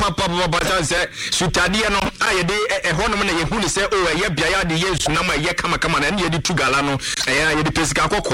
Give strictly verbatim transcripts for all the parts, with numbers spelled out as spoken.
papa papa say sutade no ayede e honom na yehu ni say o ye bia ya de yesu na ma ye kama kama na ye di tugala no eh ye di pesika kokko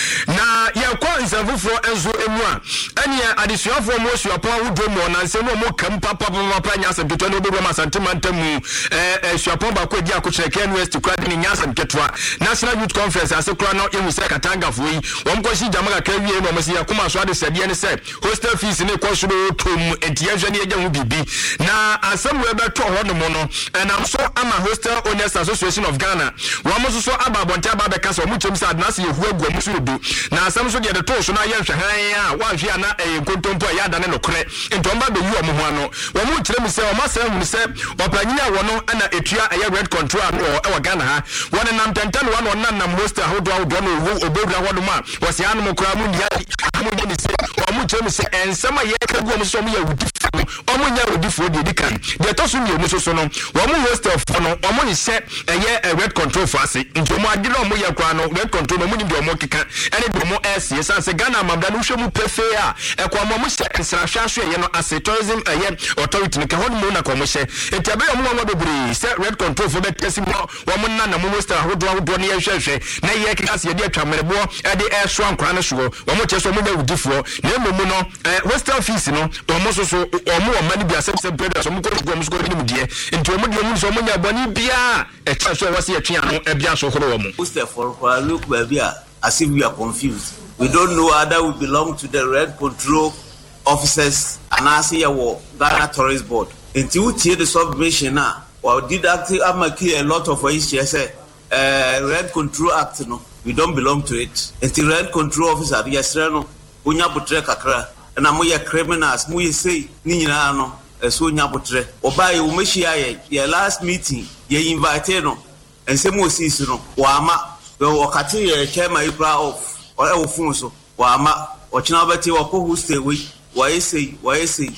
na ye kwa nsafufo enzo emu a ene adesuafo mo suapo awudo mo na nse no mo kam papa papa nya asem keto no obedo ma santimantamu eh suapo ba ko di akokyereke university kwa de nya asem ketwa national youth conference ase kura no yehu say katanga fo yi won ko shi jamaga ka wie no mo se yakoma so ade sade ne say hostel fees ne ko so tom entia hwe ne ye hu bibi na asem we beto ho no mo no and am so ama hostel owners association of Ghana wa mo so aba bonta aba be ka so mo chem sad na se yehu agu mo so do na asem so de de to so na ye hwe han a wa hwe ana e kontompo ya da ne no kore ntomba be yu o mo ho ano wa mo kire mi se o ma se mu se opanyina wo no ana etua e red control e wa Ghana ha wona nam tantan wa no nam hostel ho do do no obewura ho do ma wo se anu mo kura mu ndia mo ni se o mo kire mi se ensema ye ka gu mo so mo ya wudi o mo nya wudi fo de dikan de to so mi mo so so no wo mo hostel fo no o mo ni se eye red control for ase nti mo ade no mo ya kwa no red control no mo ni de o mo keka ene de mo S yes say Ghana mamda no hwe mu pefe a e kwa mo mo se nsrahwa so ye no ase tourism eye authority ne ka ho mo na ko mo hye enti abe mo mo bebre se red control for bet kesi mo wo mo na na mo hostel hodo hodo ne ye hwehwe na ye keka ase ye de atwamerebo e de e so ankra na so wo mo che so mo nya wudifo na mo mo no hostel fees no o mo so so o mo o mani bia se se brother so mo ko go mo so ko ni mu die enti o mo de mo so mo nya boni bia e cha so wase ye twe ano e bia so horo wo mo hostel for kwa look baby as if we are confused. We don't know whether we belong to the red control officers and I see our Ghana Tourist Board. Until we hear the submission now, or did actually a lot of ways say uh, red control act no, we don't belong to it. Until red control officer yes no, unya putre kakra na mo ye criminals mo ye say ni nyina no so unya putre. Oba ye umehia ye last meeting ye invited no and say mo sis no wa ama we wakati ye chairman Ibra of or e wo fun so wa ama o china beti wa ko hostel we wa ese wa ese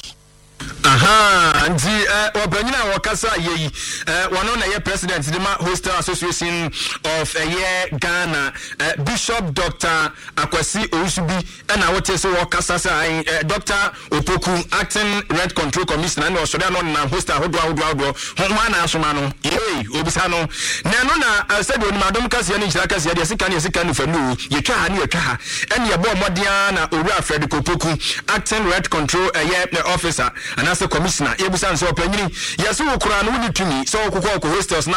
aha nti eh obanyina wakasa yeyi eh wano na ye president the hostel association of a year Ghana uh, Bishop Doctor Akwasi Ousubi na wote so wakasa say uh, Doctor Opoku acting red control commissioner na osori no na hostel hodo hodo hodo ho na asoma no eh obisa no na no na said oni madom kase ni chira kase ya sika ni sika ni fanu ye twa ha ni ye twa ha ene ye bo modia na owura Fred Opoku acting red control a year officer and as a commissioner ebusan so opanyini yeso ukura no ni tumi so okoko hostels